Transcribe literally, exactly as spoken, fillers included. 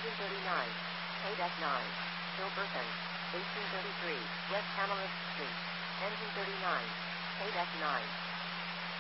Engine thirty-nine. Paid F nine. Hilberton. eighteen thirty-three. West Hammerich Street. Engine thirty-nine. Paid F nine.